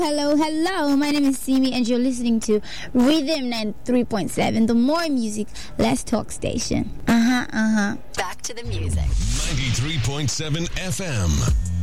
Hello, hello. My name is Simi, and you're listening to Rhythm 93.7, the more music, less talk station. Back to the music. 93.7 FM.